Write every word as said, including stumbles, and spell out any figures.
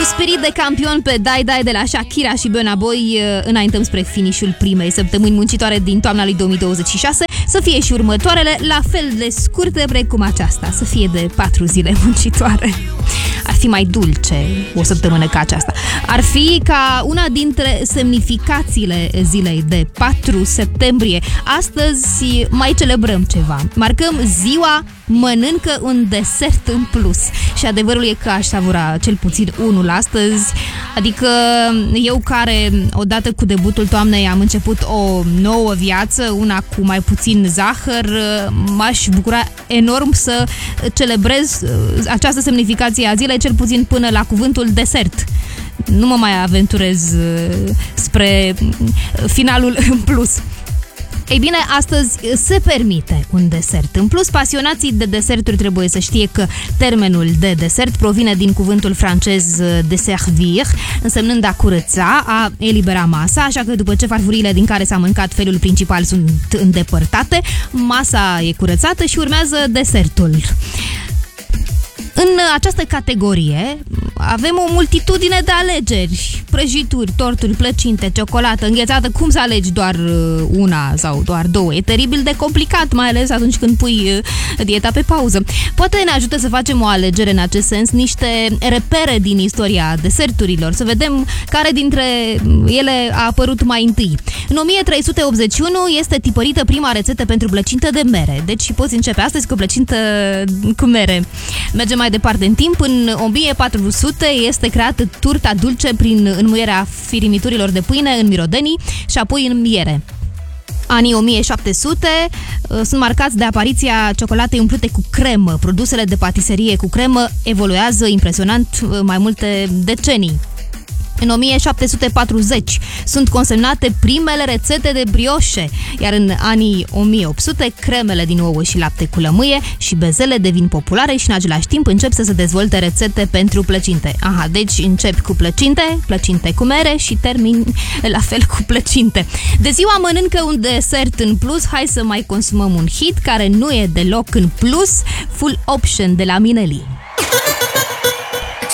Spirit de campion pe Dai Dai de la Shakira și Burna Boy. Înaintăm spre finișul primei săptămâni muncitoare din toamna lui două mii douăzeci și șase. Să fie și următoarele la fel de scurte precum aceasta. Să fie de patru zile muncitoare. Ar fi mai dulce o săptămână ca aceasta. Ar fi ca una dintre semnificațiile zilei de patru septembrie. Astăzi mai celebrăm ceva. Marcăm ziua mănâncă un desert în plus. Și adevărul e că aș savura cel puțin unul astăzi. Adică eu care odată cu debutul toamnei am început o nouă viață, una cu mai puțin zahăr, m-aș bucura enorm să celebrez această semnificație a zilei, cel puțin până la cuvântul desert. Nu mă mai aventurez spre finalul în plus. Ei bine, astăzi se permite un desert. În plus, pasionații de deserturi trebuie să știe că termenul de desert provine din cuvântul francez desservir, însemnând a curăța, a elibera masa, așa că după ce farfurile din care s-a mâncat felul principal sunt îndepărtate, masa e curățată și urmează desertul. În această categorie avem o multitudine de alegeri. Prăjituri, torturi, plăcinte, ciocolată, înghețată. Cum să alegi doar una sau doar două? E teribil de complicat, mai ales atunci când pui dieta pe pauză. Poate ne ajută să facem o alegere în acest sens, niște repere din istoria deserturilor, să vedem care dintre ele a apărut mai întâi. În o mie trei sute optzeci și unu este tipărită prima rețetă pentru plăcintă de mere. Deci poți începe astăzi cu plăcintă cu mere. Mergem mai departe în timp. În o mie patru sute este creată turta dulce prin înmuierea firimiturilor de pâine în mirodenii și apoi în miere. Anii o mie șapte sute uh, sunt marcați de apariția ciocolatei umplute cu cremă. Produsele de patiserie cu cremă evoluează impresionant uh, mai multe decenii. În o mie șapte sute patruzeci sunt consemnate primele rețete de brioșe, iar în anii o mie opt sute cremele din ouă și lapte cu lămâie și bezele devin populare și în același timp încep să se dezvolte rețete pentru plăcinte. Aha, deci începi cu plăcinte, plăcinte cu mere și termin la fel cu plăcinte. De ziua mănâncă un desert în plus, hai să mai consumăm un hit care nu e deloc în plus, Full Option de la Mineli.